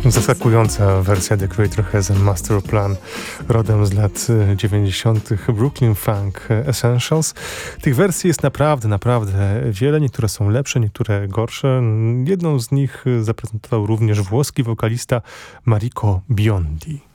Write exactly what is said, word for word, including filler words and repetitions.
Zaskakująca wersja The Creator Has a Master Plan, rodem z lat dziewięćdziesiątych Brooklyn Funk Essentials. Tych wersji jest naprawdę, naprawdę wiele. Niektóre są lepsze, niektóre gorsze. Jedną z nich zaprezentował również włoski wokalista Mariko Biondi.